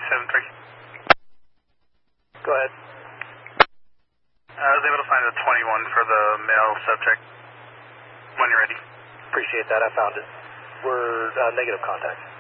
Go ahead. I was able to find a 21 for the male subject when you're ready. Appreciate that. I found it. We're negative contact.